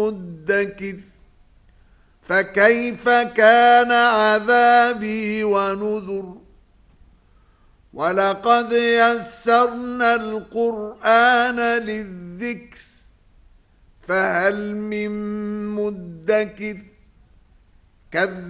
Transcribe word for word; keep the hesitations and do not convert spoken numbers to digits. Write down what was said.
مدكر فكيف كان عذابي ونذر ولقد يسرنا القرآن للذكر فهل من مدكر كذب